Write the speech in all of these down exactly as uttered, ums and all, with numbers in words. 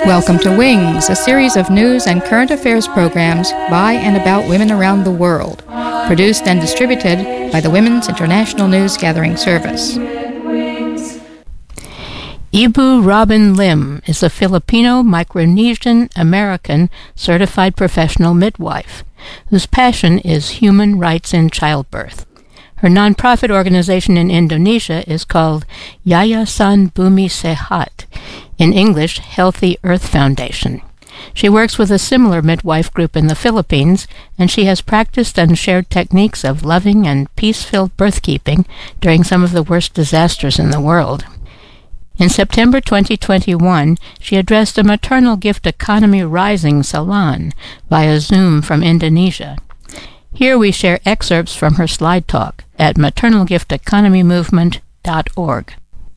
Welcome to Wings, a series of news and current affairs programs by and about women around the world, produced and distributed by the Women's International News Gathering Service. Ibu Robin Lim is a Filipino Micronesian American certified professional midwife whose passion is human rights in childbirth. Her nonprofit organization in Indonesia is called Yayasan Bumi Sehat, in English, Healthy Earth Foundation. She works with a similar midwife group in the Philippines, and she has practiced and shared techniques of loving and peace-filled birthkeeping during some of the worst disasters in the world. In September twenty twenty-one, she addressed a Maternal Gift Economy Rising salon via Zoom from Indonesia. Here we share excerpts from her slide talk at maternal gift economy movement dot org.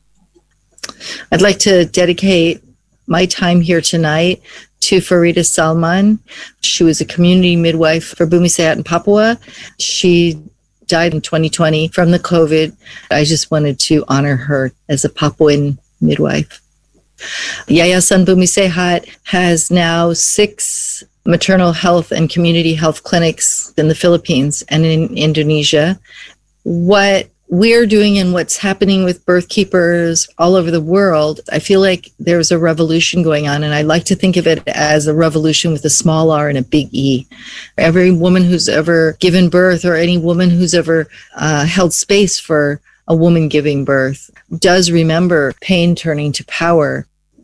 I'd like to dedicate my time here tonight to Farida Salman. She was a community midwife for Bumi Sehat in Papua. She died in twenty twenty from the COVID. I just wanted to honor her as a Papuan midwife. Yayasan Bumi Sehat has now six maternal health and community health clinics in the Philippines and in Indonesia. What we're doing and what's happening with birth keepers all over the world, I feel like there's a revolution going on, and I like to think of it as a revolution with a small r and a big E. Every woman who's ever given birth, or any woman who's ever uh, held space for a woman giving birth, does remember pain turning to power.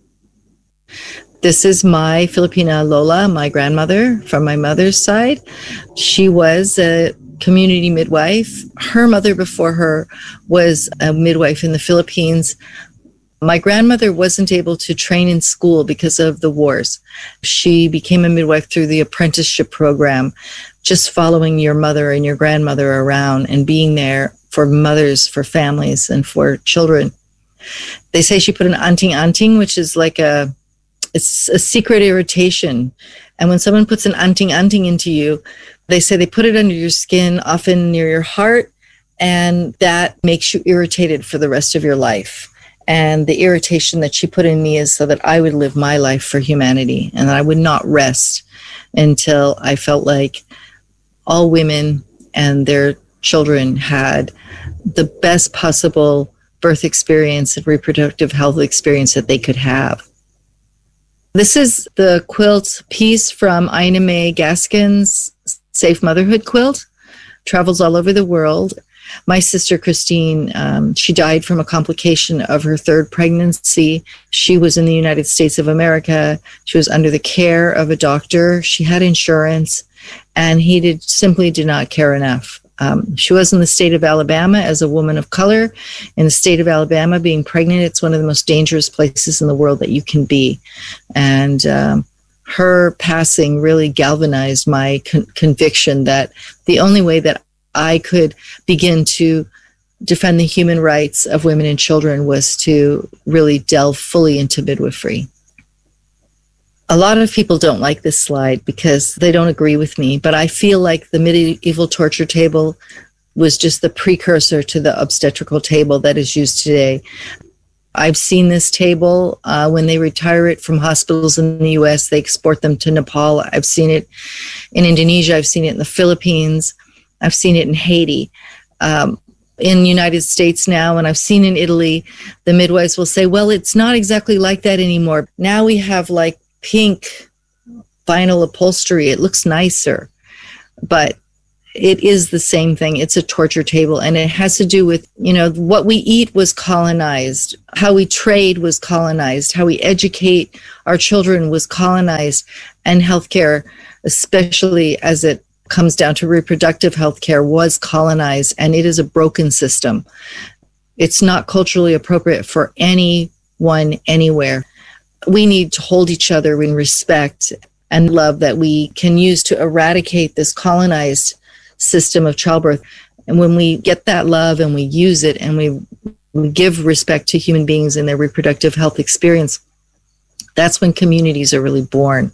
This is my Filipina Lola, my grandmother from my mother's side. She was a community midwife. Her mother before her was a midwife in the Philippines. My grandmother wasn't able to train in school because of the wars. She became a midwife through the apprenticeship program, just following your mother and your grandmother around and being there for mothers, for families, and for children. They say she put an anting-anting, which is like a, it's a secret irritation. And when someone puts an anting-anting into you, they say they put it under your skin, often near your heart, and that makes you irritated for the rest of your life. And the irritation that she put in me is so that I would live my life for humanity, and that I would not rest until I felt like all women and their children had the best possible birth experience and reproductive health experience that they could have. This is the quilt piece from Ina May Gaskin's Safe Motherhood quilt. Travels all over the world. My sister Christine, um, she died from a complication of her third pregnancy. She was in the United States of America. She was under the care of a doctor. She had insurance, and he did simply did not care enough. Um, she was in the state of Alabama as a woman of color. In the state of Alabama, being pregnant, it's one of the most dangerous places in the world that you can be. And um, her passing really galvanized my con- conviction that the only way that I could begin to defend the human rights of women and children was to really delve fully into midwifery. A lot of people don't like this slide because they don't agree with me, but I feel like the medieval torture table was just the precursor to the obstetrical table that is used today. I've seen this table uh, when they retire it from hospitals in the U S, they export them to Nepal. I've seen it in Indonesia. I've seen it in the Philippines. I've seen it in Haiti. Um, in the United States now, and I've seen in Italy, the midwives will say, well, it's not exactly like that anymore. Now we have like pink vinyl upholstery. It looks nicer, but it is the same thing. It's a torture table, and it has to do with, you know, what we eat was colonized, how we trade was colonized, how we educate our children was colonized, and healthcare, especially as it comes down to reproductive healthcare, was colonized, and it is a broken system. It's not culturally appropriate for anyone anywhere. We need to hold each other in respect and love that we can use to eradicate this colonized system of childbirth. And when we get that love and we use it and we, we give respect to human beings in their reproductive health experience, that's when communities are really born.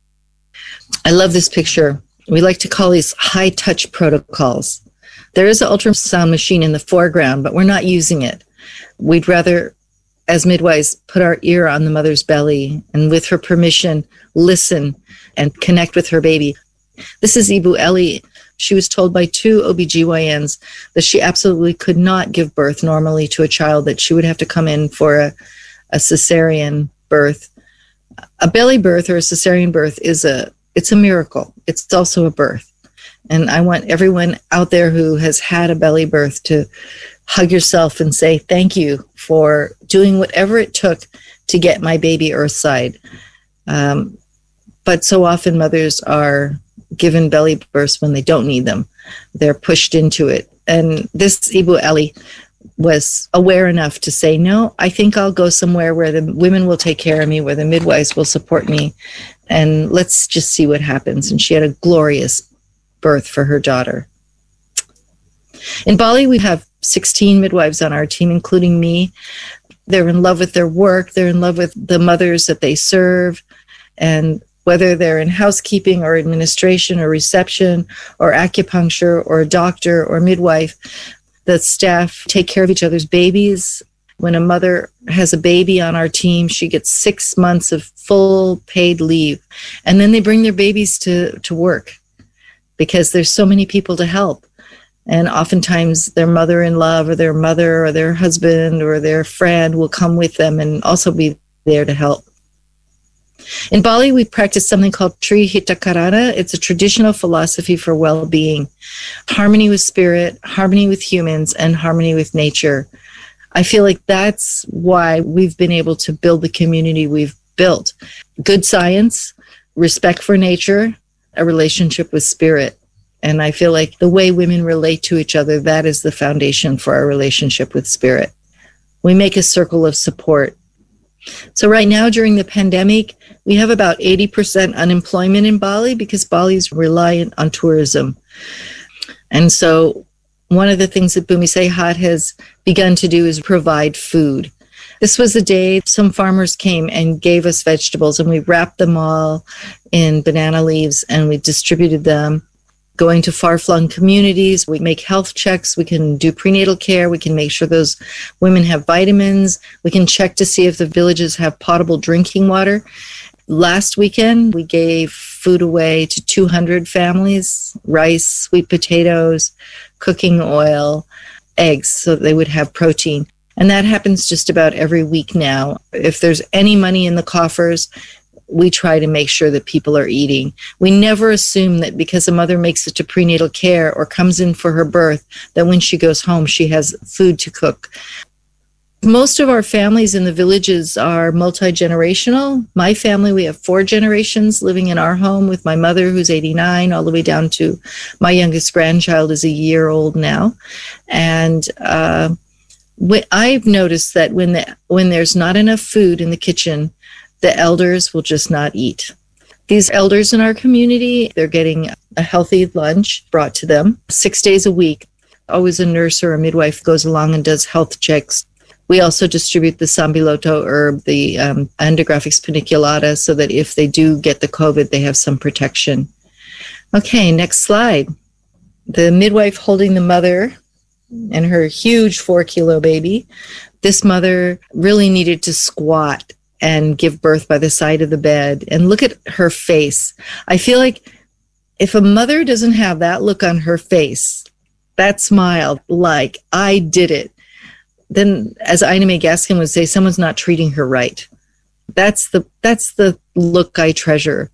I love this picture. We like to call these high-touch protocols. There is an ultrasound machine in the foreground, but we're not using it. We'd rather as midwives, put our ear on the mother's belly and with her permission, listen and connect with her baby. This is Ibu Eli. She was told by two O B G Y Ns that she absolutely could not give birth normally to a child, that she would have to come in for a, a cesarean birth. A belly birth or a cesarean birth is a, it's a miracle. It's also a birth. And I want everyone out there who has had a belly birth to hug yourself and say, thank you for doing whatever it took to get my baby earthside. Um, but so often mothers are given belly births when they don't need them. They're pushed into it. And this Ibu Eli was aware enough to say, no, I think I'll go somewhere where the women will take care of me, where the midwives will support me, and let's just see what happens. And she had a glorious birth for her daughter. In Bali, we have sixteen midwives on our team, including me. They're in love with their work. They're in love with the mothers that they serve. And whether they're in housekeeping or administration or reception or acupuncture or a doctor or midwife, the staff take care of each other's babies. When a mother has a baby on our team, she gets six months of full paid leave. And then they bring their babies to, to work because there's so many people to help. And oftentimes their mother-in-law or their mother or their husband or their friend will come with them and also be there to help. In Bali, we practice something called Tri Hita Karana. It's a traditional philosophy for well-being, harmony with spirit, harmony with humans, and harmony with nature. I feel like that's why we've been able to build the community we've built. Good science, respect for nature, a relationship with spirit. And I feel like the way women relate to each other, that is the foundation for our relationship with spirit. We make a circle of support. So right now during the pandemic, we have about eighty percent unemployment in Bali because Bali is reliant on tourism. And so one of the things that Bumi Sehat has begun to do is provide food. This was the day some farmers came and gave us vegetables, and we wrapped them all in banana leaves and we distributed them. Going to far-flung communities, we make health checks, we can do prenatal care, we can make sure those women have vitamins, we can check to see if the villages have potable drinking water. Last weekend, we gave food away to two hundred families, rice, sweet potatoes, cooking oil, eggs, so they would have protein. And that happens just about every week now. If there's any money in the coffers, we try to make sure that people are eating. We never assume that because a mother makes it to prenatal care or comes in for her birth, that when she goes home, she has food to cook. Most of our families in the villages are multi-generational. My family, we have four generations living in our home with my mother, who's eighty-nine, all the way down to my youngest grandchild is a year old now. And uh, I've noticed that when the, when there's not enough food in the kitchen, the elders will just not eat. These elders in our community, they're getting a healthy lunch brought to them six days a week. Always a nurse or a midwife goes along and does health checks. We also distribute the sambiloto herb, the um, Andrographis paniculata, so that if they do get the COVID, they have some protection. Okay, next slide. The midwife holding the mother and her huge four-kilo baby. This mother really needed to squat and give birth by the side of the bed. And look at her face. I feel like if a mother doesn't have that look on her face, that smile, like, I did it, then as Ina May Gaskin would say, someone's not treating her right. That's the that's the look I treasure.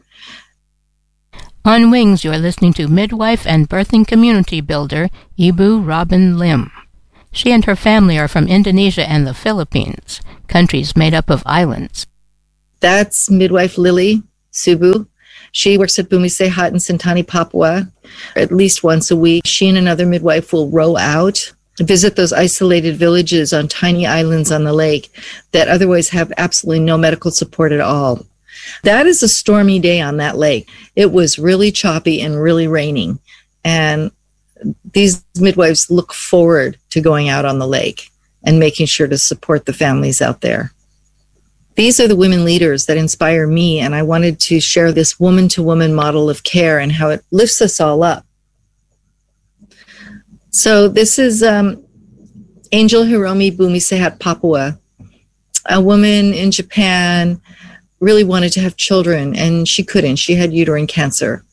On Wings, you are listening to midwife and birthing community builder, Ibu Robin Lim. She and her family are from Indonesia and the Philippines, countries made up of islands. That's midwife Lily Subu. She works at Bumi Sehat in Sentani, Papua, at least once a week. She and another midwife will row out, visit those isolated villages on tiny islands on the lake that otherwise have absolutely no medical support at all. That is a stormy day on that lake. It was really choppy and really raining. And these midwives look forward to going out on the lake and making sure to support the families out there. These are the women leaders that inspire me, and I wanted to share this woman-to-woman model of care and how it lifts us all up. So this is um, Angel Hiromi Bumi Sehat Papua. a woman in Japan really wanted to have children, and she couldn't. She had uterine cancer.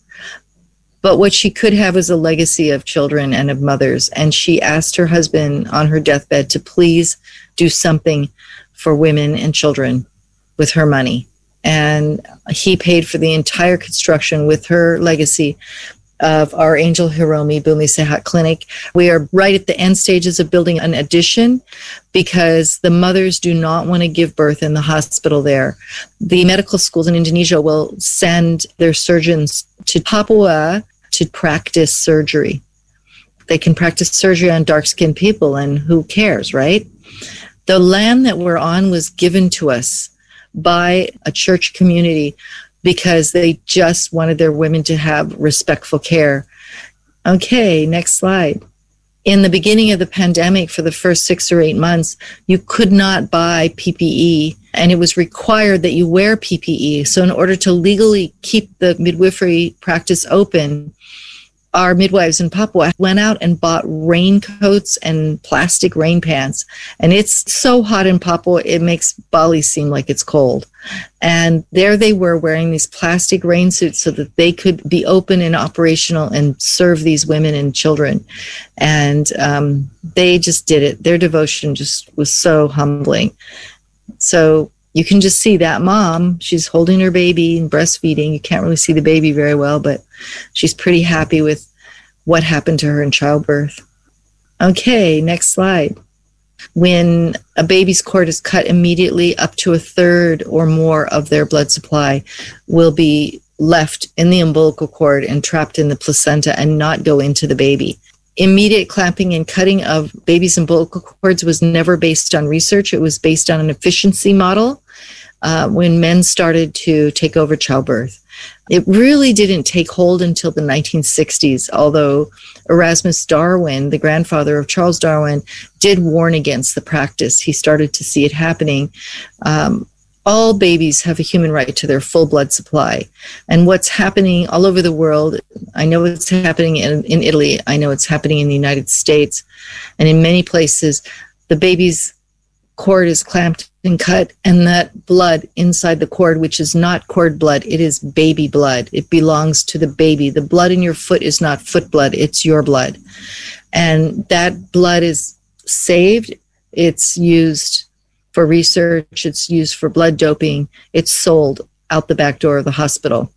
But what she could have was a legacy of children and of mothers. And she asked her husband on her deathbed to please do something for women and children with her money. And he paid for the entire construction with her legacy of our Angel Hiromi Bumi Sehat Clinic. We are right at the end stages of building an addition because the mothers do not want to give birth in the hospital there. The medical schools in Indonesia will send their surgeons to Papua to practice surgery. They can practice surgery on dark-skinned people, and who cares, right? The land that we're on was given to us by a church community because they just wanted their women to have respectful care. Okay, next slide. In the beginning of the pandemic, for the first six or eight months, you could not buy P P E, and it was required that you wear P P E. So in order to legally keep the midwifery practice open, our midwives in Papua went out and bought raincoats and plastic rain pants. And it's so hot in Papua, it makes Bali seem like it's cold. And there they were wearing these plastic rain suits so that they could be open and operational and serve these women and children. And um, they just did it. Their devotion just was so humbling. So you can just see that mom, she's holding her baby and breastfeeding. You can't really see the baby very well, but she's pretty happy with what happened to her in childbirth. Okay, next slide. When a baby's cord is cut immediately, up to a third or more of their blood supply will be left in the umbilical cord and trapped in the placenta and not go into the baby. Immediate clamping and cutting of babies' umbilical cords was never based on research. It was based on an efficiency model uh, when men started to take over childbirth. It really didn't take hold until the nineteen sixties, although Erasmus Darwin, the grandfather of Charles Darwin, did warn against the practice. He started to see it happening. Um, all babies have a human right to their full blood supply. And what's happening all over the world, I know it's happening in, in Italy, I know it's happening in the United States, and in many places, the baby's cord is clamped and cut, and that blood inside the cord, which is not cord blood, it is baby blood. It belongs to the baby. The blood in your foot is not foot blood, it's your blood. And that blood is saved, it's used for research, it's used for blood doping, it's sold out the back door of the hospital.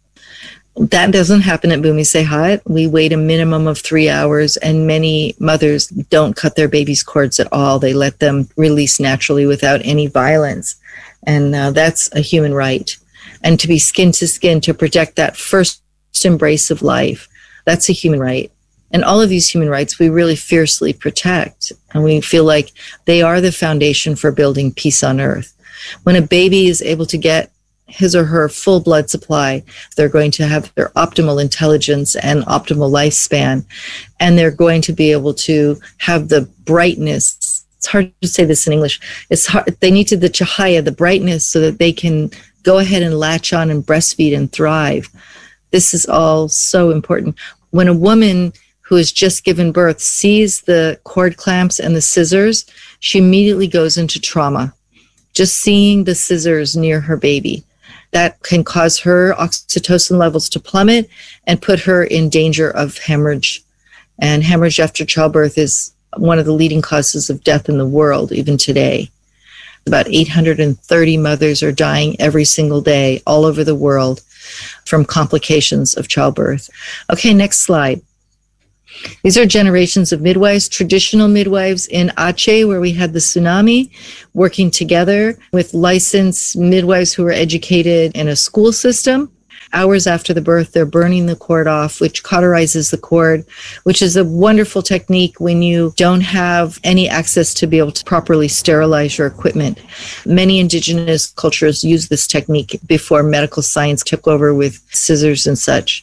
That doesn't happen at Bumi Sehat. We wait a minimum of three hours, and many mothers don't cut their babies' cords at all. They let them release naturally without any violence. And uh, that's a human right. And to be skin to skin, to protect that first embrace of life, that's a human right. And all of these human rights we really fiercely protect. And we feel like they are the foundation for building peace on earth. When a baby is able to get his or her full blood supply, they're going to have their optimal intelligence and optimal lifespan, and they're going to be able to have the brightness. It's hard to say this in English. It's hard. They need to the chahaya, the brightness, so that they can go ahead and latch on and breastfeed and thrive. This is all so important. When a woman who has just given birth sees the cord clamps and the scissors, she immediately goes into trauma. Just seeing the scissors near her baby. That can cause her oxytocin levels to plummet and put her in danger of hemorrhage. And hemorrhage after childbirth is one of the leading causes of death in the world, even today. About eight hundred thirty mothers are dying every single day all over the world from complications of childbirth. Okay, next slide. These are generations of midwives, traditional midwives in Aceh, where we had the tsunami, working together with licensed midwives who were educated in a school system. Hours after the birth, they're burning the cord off, which cauterizes the cord, which is a wonderful technique when you don't have any access to be able to properly sterilize your equipment. Many indigenous cultures use this technique before medical science took over with scissors and such.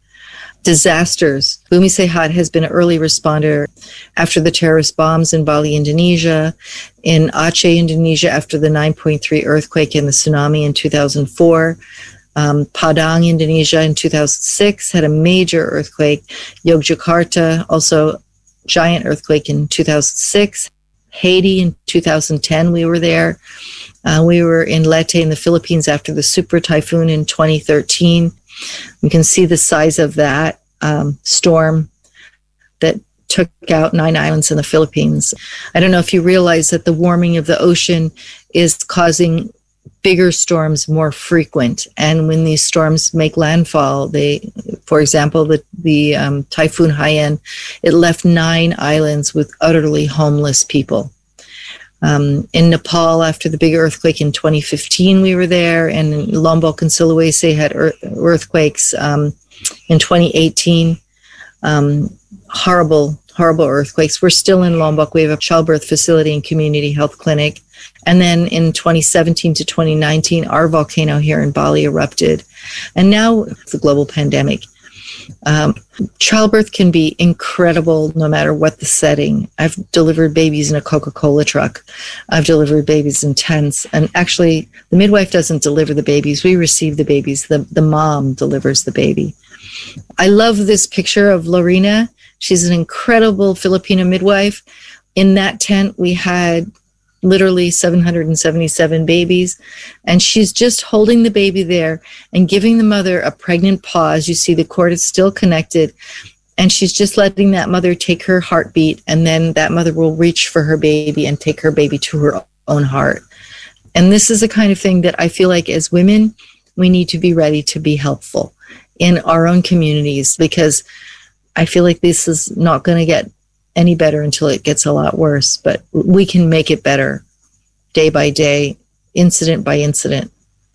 Disasters. Bumi Sehat has been an early responder after the terrorist bombs in Bali, Indonesia, in Aceh, Indonesia, after the nine point three earthquake and the tsunami in two thousand four. Um, Padang, Indonesia in two thousand six had a major earthquake. Yogyakarta, also giant earthquake in two thousand six. Haiti in two thousand ten, we were there. Uh, we were in Leyte in the Philippines after the super typhoon in twenty thirteen. You can see the size of that um, storm that took out nine islands in the Philippines. I don't know if you realize that the warming of the ocean is causing bigger storms more frequent. And when these storms make landfall, they, for example, the, the um, Typhoon Haiyan, it left nine islands with utterly homeless people. Um, in Nepal, after the big earthquake in twenty fifteen, we were there, and in Lombok and Sulawesi had earth, earthquakes um, in twenty eighteen. Um, horrible, horrible earthquakes. We're still in Lombok. We have a childbirth facility and community health clinic. And then in twenty seventeen to twenty nineteen, our volcano here in Bali erupted. And now the global pandemic. Um, childbirth can be incredible no matter what the setting. I've delivered babies in a Coca-Cola truck. I've delivered babies in tents. And actually, the midwife doesn't deliver the babies. We receive the babies. The, the mom delivers the baby. I love this picture of Lorena. She's an incredible Filipino midwife. In that tent, we had literally seven hundred seventy-seven babies, and she's just holding the baby there and giving the mother a pregnant pause. You see the cord is still connected, and she's just letting that mother take her heartbeat, and then that mother will reach for her baby and take her baby to her own heart. And this is the kind of thing that I feel like as women, we need to be ready to be helpful in our own communities, because I feel like this is not going to get any better until it gets a lot worse, but we can make it better day by day, incident by incident.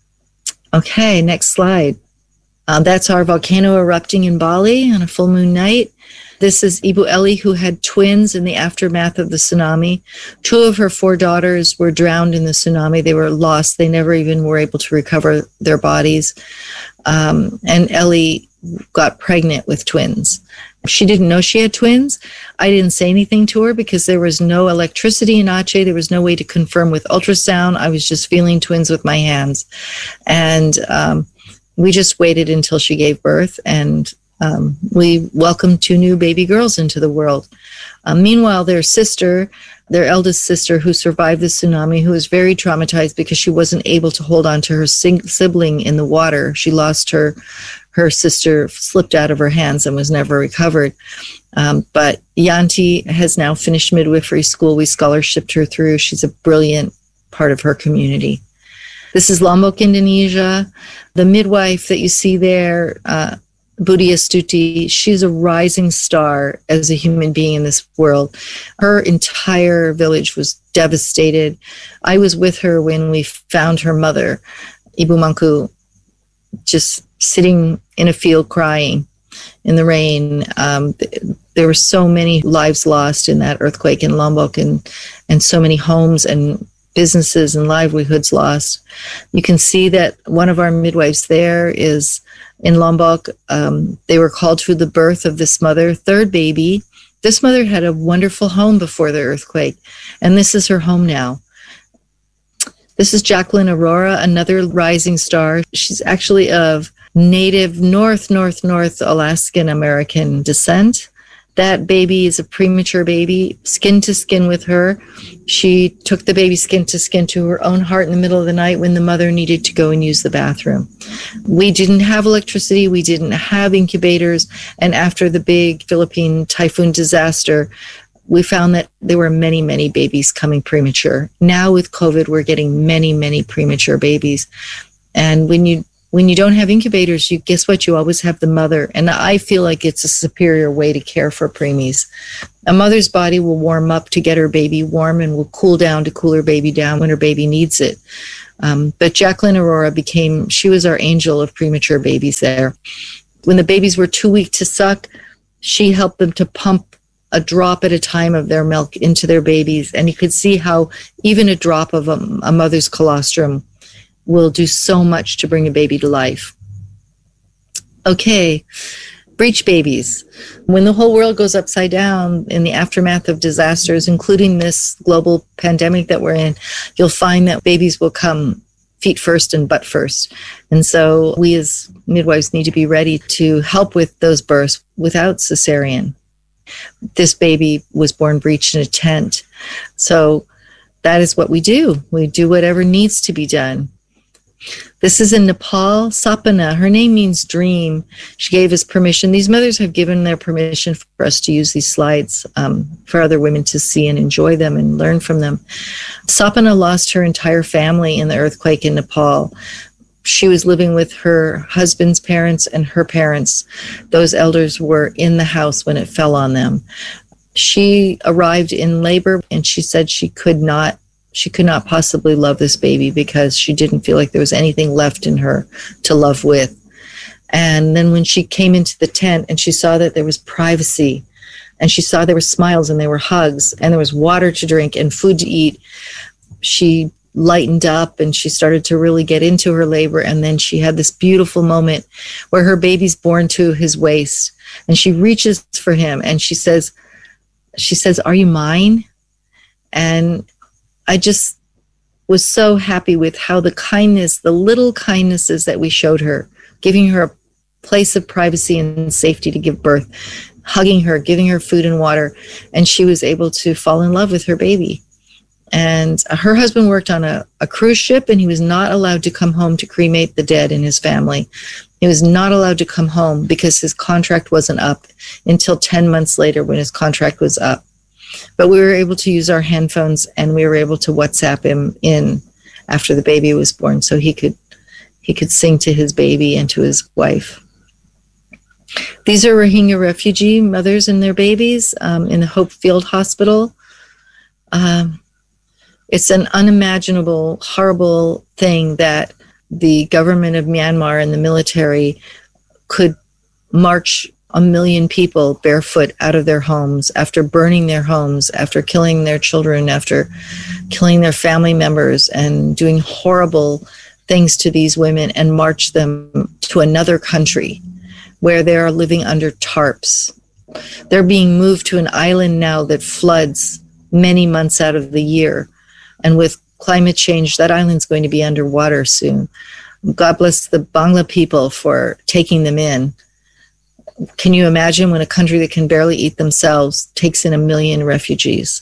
Okay, next slide. Uh, that's our volcano erupting in Bali on a full moon night. This is Ibu Eli, who had twins in the aftermath of the tsunami. Two of her four daughters were drowned in the tsunami. They were lost. They never even were able to recover their bodies. Um, and Ellie got pregnant with twins. She didn't know she had twins. I didn't say anything to her because there was no electricity in Aceh. There was no way to confirm with ultrasound. I was just feeling twins with my hands. And um, we just waited until she gave birth, and um, we welcomed two new baby girls into the world. Uh, meanwhile, their sister, their eldest sister who survived the tsunami, who was very traumatized because she wasn't able to hold on to her sing- sibling in the water. She lost her Her sister slipped out of her hands and was never recovered. Um, but Yanti has now finished midwifery school. We scholarshiped her through. She's a brilliant part of her community. This is Lombok, Indonesia. The midwife that you see there, uh, Budi Astuti, she's a rising star as a human being in this world. Her entire village was devastated. I was with her when we found her mother, Ibu Mangku, just sitting in a field crying in the rain. Um, there were so many lives lost in that earthquake in Lombok, and, and so many homes and businesses and livelihoods lost. You can see that one of our midwives there is in Lombok. Um, they were called to the birth of this mother, third baby. This mother had a wonderful home before the earthquake, and this is her home now. This is Jacqueline Aurora, another rising star. She's actually of native North, North, North Alaskan American descent. That baby is a premature baby, skin to skin with her. She took the baby skin to skin to her own heart in the middle of the night when the mother needed to go and use the bathroom. We didn't have electricity. We didn't have incubators. And after the big Philippine typhoon disaster, we found that there were many, many babies coming premature. Now with COVID, we're getting many, many premature babies. And when you when you don't have incubators, you guess what? You always have the mother. And I feel like it's a superior way to care for preemies. A mother's body will warm up to get her baby warm and will cool down to cool her baby down when her baby needs it. Um, but Jacqueline Aurora became, she was our angel of premature babies there. When the babies were too weak to suck, she helped them to pump a drop at a time of their milk into their babies. And you could see how even a drop of a, a mother's colostrum will do so much to bring a baby to life. Okay, breech babies. When the whole world goes upside down in the aftermath of disasters, including this global pandemic that we're in, you'll find that babies will come feet first and butt first. And so we as midwives need to be ready to help with those births without cesarean. This baby was born breeched in a tent. So that is what we do. We do whatever needs to be done. This is in Nepal. Sapana, her name means dream. She gave us permission. These mothers have given their permission for us to use these slides um, for other women to see and enjoy them and learn from them. Sapana lost her entire family in the earthquake in Nepal. She was living with her husband's parents and her parents. Those elders were in the house when it fell on them. She arrived in labor and she said she could not She could not possibly love this baby because she didn't feel like there was anything left in her to love with. And then when she came into the tent and she saw that there was privacy and she saw there were smiles and there were hugs and there was water to drink and food to eat, she lightened up and she started to really get into her labor. And then she had this beautiful moment where her baby's born to his waist and she reaches for him and she says, she says, "Are you mine?" And I just was so happy with how the kindness, the little kindnesses that we showed her, giving her a place of privacy and safety to give birth, hugging her, giving her food and water, and she was able to fall in love with her baby. And her husband worked on a, a cruise ship, and he was not allowed to come home to cremate the dead in his family. He was not allowed to come home because his contract wasn't up until ten months later when his contract was up. But we were able to use our handphones and we were able to WhatsApp him in after the baby was born so he could he could sing to his baby and to his wife. These are Rohingya refugee mothers and their babies um, in the Hope Field Hospital. Um, it's an unimaginable, horrible thing that the government of Myanmar and the military could march a million people barefoot out of their homes after burning their homes, after killing their children, after killing their family members and doing horrible things to these women and march them to another country where they are living under tarps. They're being moved to an island now that floods many months out of the year. And with climate change, that island's going to be underwater soon. God bless the Bangla people for taking them in. Can you imagine when a country that can barely eat themselves takes in a million refugees?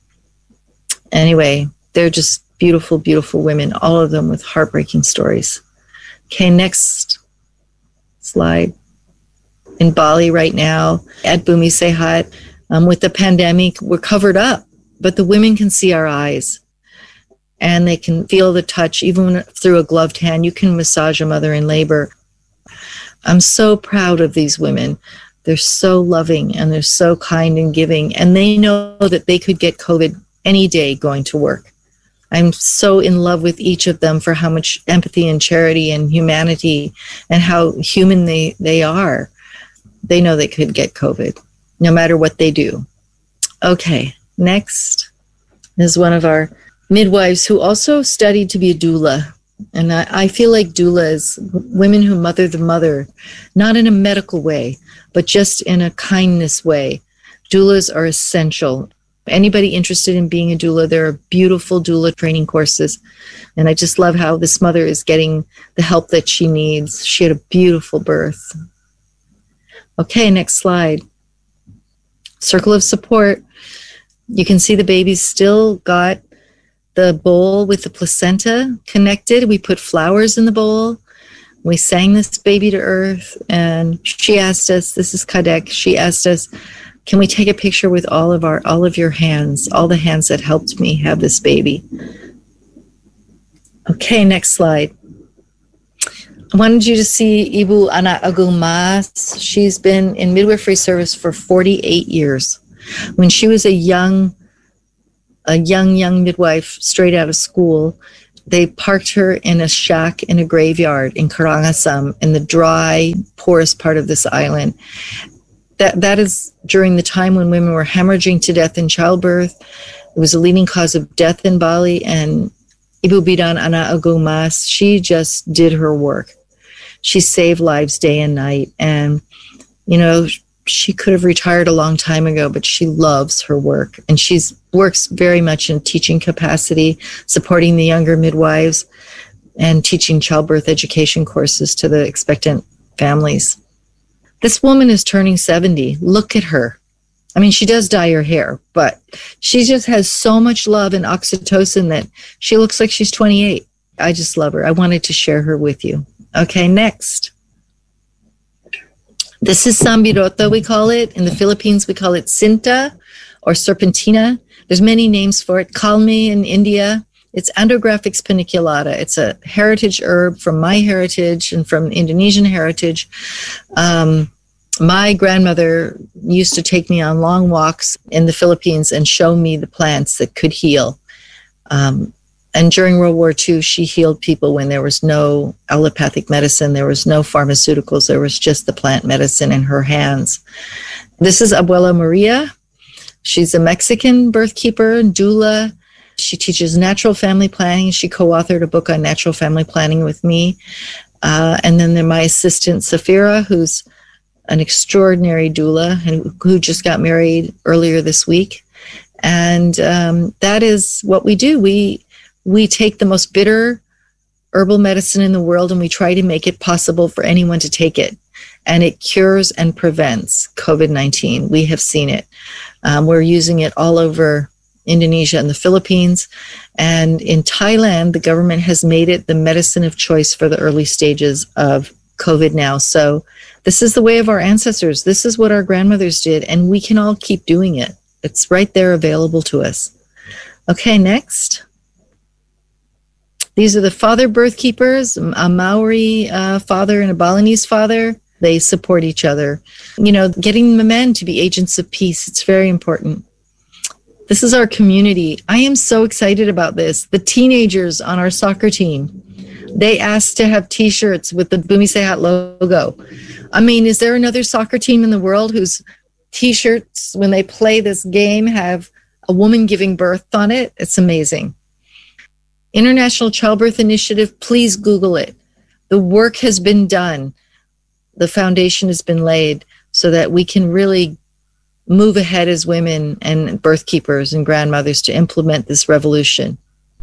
Anyway, they're just beautiful, beautiful women, all of them with heartbreaking stories. Okay, next slide. In Bali right now, at Bumi Sehat, um, with the pandemic, we're covered up, but the women can see our eyes and they can feel the touch, even through a gloved hand. You can massage a mother in labor. I'm so proud of these women. They're so loving and they're so kind and giving, and they know that they could get COVID any day going to work. I'm so in love with each of them for how much empathy and charity and humanity and how human they, they are. They know they could get COVID no matter what they do. Okay, next is one of our midwives who also studied to be a doula. And I, I feel like doula is women who mother the mother, not in a medical way, but just in a kindness way. Doulas are essential. Anybody interested in being a doula, there are beautiful doula training courses. And I just love how this mother is getting the help that she needs. She had a beautiful birth. Okay, next slide. Circle of support. You can see the baby's still got the bowl with the placenta connected. We put flowers in the bowl. We sang this baby to earth, and she asked us, this is Kadek, she asked us, can we take a picture with all of our, all of your hands, all the hands that helped me have this baby? Okay, next slide. I wanted you to see Ibu Ana Agung Mas. She's been in midwifery service for forty-eight years. When she was a young a young, young midwife straight out of school, they parked her in a shack in a graveyard in Karangasem, in the dry, poorest part of this island. That That is during the time when women were hemorrhaging to death in childbirth. It was a leading cause of death in Bali, and Ibu Bidan Ana Agung Mas, she just did her work. She saved lives day and night, and, you know, she could have retired a long time ago, but she loves her work. And she works very much in teaching capacity, supporting the younger midwives, and teaching childbirth education courses to the expectant families. This woman is turning seventy. Look at her. I mean, she does dye her hair, but she just has so much love and oxytocin that she looks like she's twenty-eight. I just love her. I wanted to share her with you. Okay, next. This is Sambiroto, we call it. In the Philippines, we call it Cinta or Serpentina. There's many names for it. Kalmi in India. It's Andrographix paniculata. It's a heritage herb from my heritage and from Indonesian heritage. Um, my grandmother used to take me on long walks in the Philippines and show me the plants that could heal. Um, and during World War Two, she healed people when there was no allopathic medicine, there was no pharmaceuticals, there was just the plant medicine in her hands. This is Abuela Maria. She's a Mexican birth keeper and doula. She teaches natural family planning. She co-authored a book on natural family planning with me. Uh, and then there's my assistant, Safira, who's an extraordinary doula and who just got married earlier this week. And um, that is what we do. We we take the most bitter herbal medicine in the world and we try to make it possible for anyone to take it. And it cures and prevents covid nineteen. We have seen it. Um, we're using it all over Indonesia and the Philippines. And in Thailand, the government has made it the medicine of choice for the early stages of COVID now. So this is the way of our ancestors. This is what our grandmothers did, and we can all keep doing it. It's right there available to us. Okay, next. These are the father birth keepers, a Maori uh, father and a Balinese father. They support each other. You know, getting the men to be agents of peace, it's very important. This is our community. I am so excited about this. The teenagers on our soccer team, they asked to have T-shirts with the Bumi Sehat logo. I mean, is there another soccer team in the world whose T-shirts, when they play this game, have a woman giving birth on it? It's amazing. International Childbirth Initiative, please Google it. The work has been done. The foundation has been laid so that we can really move ahead as women and birth keepers and grandmothers to implement this revolution.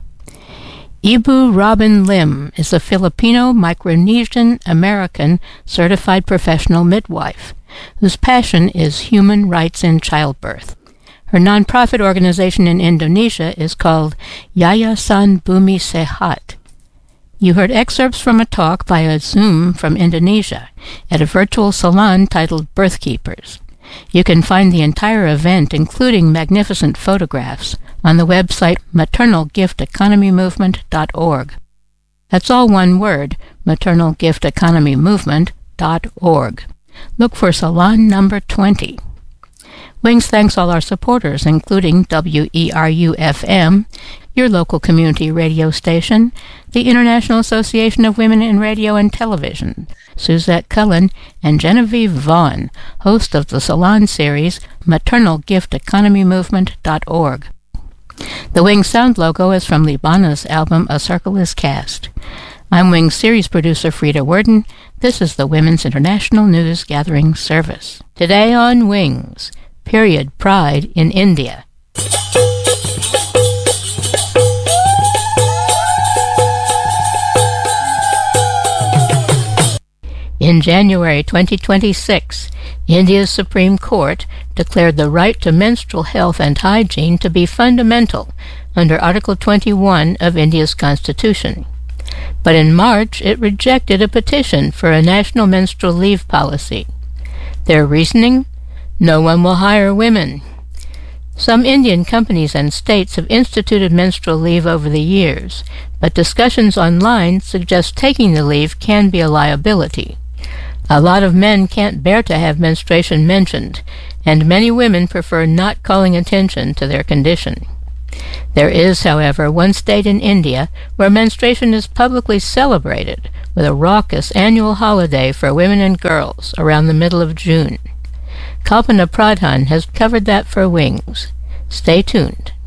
Ibu Robin Lim is a Filipino Micronesian American certified professional midwife whose passion is human rights in childbirth. Her nonprofit organization in Indonesia is called Yayasan Bumi Sehat. You heard excerpts from a talk via Zoom from Indonesia at a virtual salon titled Birth Keepers. You can find the entire event, including magnificent photographs, on the website maternal gift economy movement dot org. That's all one word, maternal gift economy movement dot org. Look for salon number twenty. Wings thanks all our supporters, including W E R U F M, your local community radio station, the International Association of Women in Radio and Television, Suzette Cullen, and Genevieve Vaughn, host of the Salon series maternal gift economy movement dot org. The Wings sound logo is from Libana's album A Circle is Cast. I'm Wings series producer Frida Worden. This is the Women's International News Gathering Service. Today on Wings, period pride in India. In January twenty twenty-six, India's Supreme Court declared the right to menstrual health and hygiene to be fundamental under Article twenty-one of India's Constitution. But in March, it rejected a petition for a national menstrual leave policy. Their reasoning? No one will hire women. Some Indian companies and states have instituted menstrual leave over the years, but discussions online suggest taking the leave can be a liability. A lot of men can't bear to have menstruation mentioned, and many women prefer not calling attention to their condition. There is, however, one state in India where menstruation is publicly celebrated with a raucous annual holiday for women and girls around the middle of June. Kalpana Pradhan has covered that for Wings. Stay tuned.